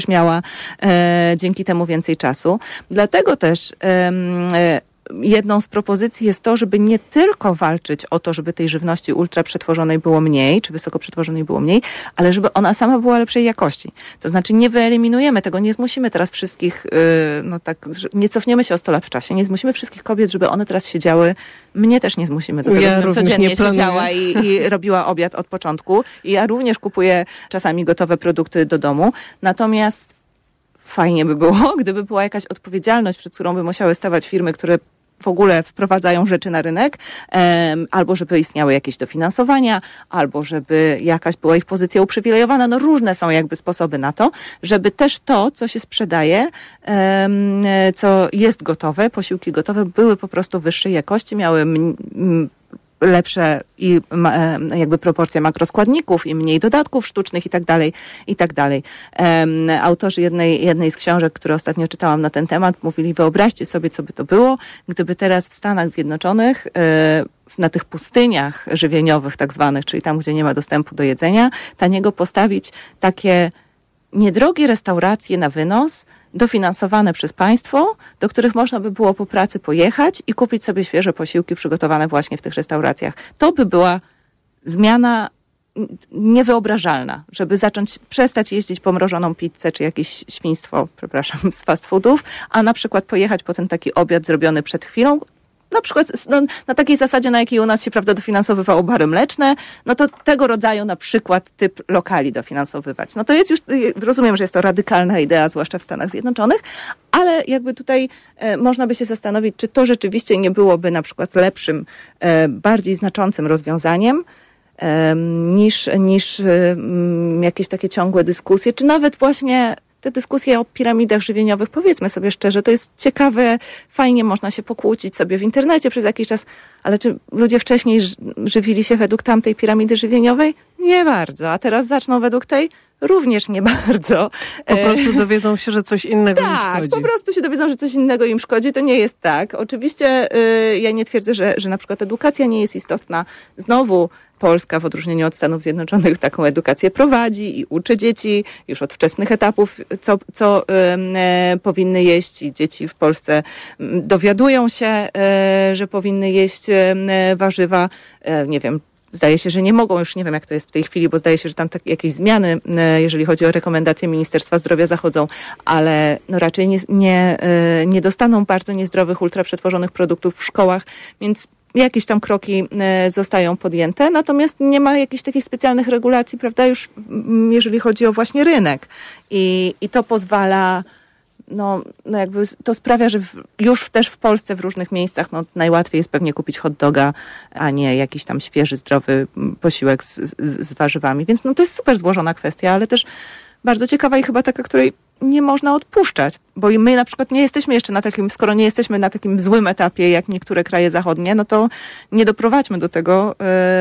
miała dzięki temu więcej czasu. Dlatego też jedną z propozycji jest to, żeby nie tylko walczyć o to, żeby tej żywności ultraprzetworzonej było mniej, czy wysoko przetworzonej było mniej, ale żeby ona sama była lepszej jakości. To znaczy nie wyeliminujemy tego, nie zmusimy teraz wszystkich, nie cofniemy się o 100 lat w czasie, nie zmusimy wszystkich kobiet, żeby one teraz siedziały, mnie też nie zmusimy do tego, żebym codziennie siedziała i robiła obiad od początku. I ja również kupuję czasami gotowe produkty do domu. Natomiast fajnie by było, gdyby była jakaś odpowiedzialność, przed którą by musiały stawać firmy, które w ogóle wprowadzają rzeczy na rynek, albo żeby istniały jakieś dofinansowania, albo żeby jakaś była ich pozycja uprzywilejowana. No różne są jakby sposoby na to, żeby też to, co się sprzedaje, co jest gotowe, posiłki gotowe, były po prostu wyższej jakości, miały lepsze i jakby proporcje makroskładników i mniej dodatków sztucznych i tak dalej. Autorzy jednej z książek, które ostatnio czytałam na ten temat, mówili, wyobraźcie sobie, co by to było, gdyby teraz w Stanach Zjednoczonych na tych pustyniach żywieniowych tak zwanych, czyli tam, gdzie nie ma dostępu do jedzenia, taniego postawić takie niedrogie restauracje na wynos, dofinansowane przez państwo, do których można by było po pracy pojechać i kupić sobie świeże posiłki przygotowane właśnie w tych restauracjach. To by była zmiana niewyobrażalna, żeby przestać jeździć po mrożoną pizzę czy jakieś świństwo, z fast foodów, a na przykład pojechać po ten taki obiad zrobiony przed chwilą, na przykład na takiej zasadzie, na jakiej u nas się, prawda, dofinansowywało bary mleczne, no to tego rodzaju na przykład typ lokali dofinansowywać. No to jest już, rozumiem, że jest to radykalna idea, zwłaszcza w Stanach Zjednoczonych, ale jakby tutaj można by się zastanowić, czy to rzeczywiście nie byłoby na przykład lepszym, bardziej znaczącym rozwiązaniem, niż jakieś takie ciągłe dyskusje, czy nawet właśnie te dyskusje o piramidach żywieniowych, powiedzmy sobie szczerze, to jest ciekawe, fajnie można się pokłócić sobie w internecie przez jakiś czas, ale czy ludzie wcześniej żywili się według tamtej piramidy żywieniowej? Nie bardzo, a teraz zaczną według tej? Również nie bardzo. Po prostu dowiedzą się, że coś innego im szkodzi. Tak, po prostu się dowiedzą, że coś innego im szkodzi. To nie jest tak. Oczywiście ja nie twierdzę, że na przykład edukacja nie jest istotna. Znowu Polska w odróżnieniu od Stanów Zjednoczonych taką edukację prowadzi i uczy dzieci już od wczesnych etapów, co powinny jeść, i dzieci w Polsce dowiadują się, że powinny jeść warzywa. Nie wiem, zdaje się, że nie mogą, już nie wiem jak to jest w tej chwili, bo zdaje się, że tam jakieś zmiany, jeżeli chodzi o rekomendacje Ministerstwa Zdrowia, zachodzą, ale no raczej nie dostaną bardzo niezdrowych, ultraprzetworzonych produktów w szkołach, więc jakieś tam kroki zostają podjęte, natomiast nie ma jakichś takich specjalnych regulacji, prawda, już jeżeli chodzi o właśnie rynek. I to pozwala, no jakby to sprawia, że już też w Polsce w różnych miejscach najłatwiej jest pewnie kupić hot doga, a nie jakiś tam świeży, zdrowy posiłek z warzywami. Więc to jest super złożona kwestia, ale też bardzo ciekawa i chyba taka, której nie można odpuszczać, bo my na przykład nie jesteśmy jeszcze na takim, skoro nie jesteśmy na takim złym etapie jak niektóre kraje zachodnie, no to nie doprowadźmy do tego,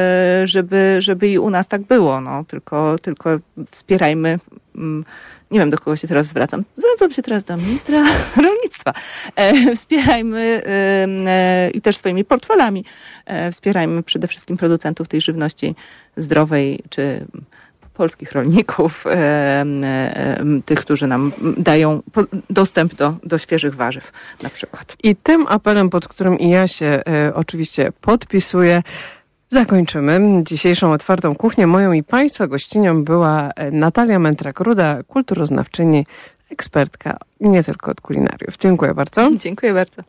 żeby i u nas tak było, tylko wspierajmy. Nie wiem, do kogo się teraz zwracam. Zwracam się teraz do ministra rolnictwa. Wspierajmy i też swoimi portfelami wspierajmy przede wszystkim producentów tej żywności zdrowej, czy polskich rolników, tych, którzy nam dają dostęp do świeżych warzyw na przykład. I tym apelem, pod którym i ja się oczywiście podpisuję, zakończymy dzisiejszą Otwartą Kuchnię. Moją i Państwa gościnią była Natalia Mentrak-Ruda, kulturoznawczyni, ekspertka nie tylko od kulinariów. Dziękuję bardzo. Dziękuję bardzo.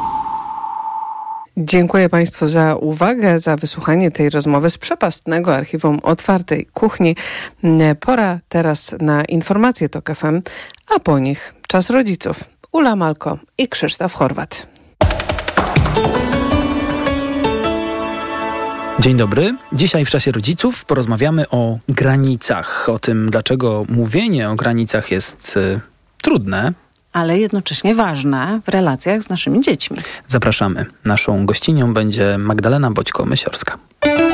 Dziękuję Państwu za uwagę, za wysłuchanie tej rozmowy z przepastnego archiwum Otwartej Kuchni. Pora teraz na informacje TOK FM, a po nich Czas Rodziców. Ula Malko i Krzysztof Horwat. Dzień dobry. Dzisiaj w Czasie Rodziców porozmawiamy o granicach, o tym, dlaczego mówienie o granicach jest trudne, ale jednocześnie ważne w relacjach z naszymi dziećmi. Zapraszamy. Naszą gościnią będzie Magdalena Boćko-Mysiorska.